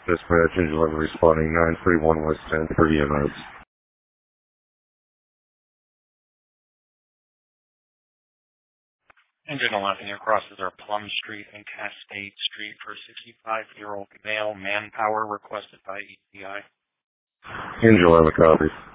Dispatch, Engine 11 responding 931 West 10 for EMS. Engine 11, your crosses are Plum Street and Cascade Street for 65-year-old male, manpower requested by ECI. Engine 11 copies.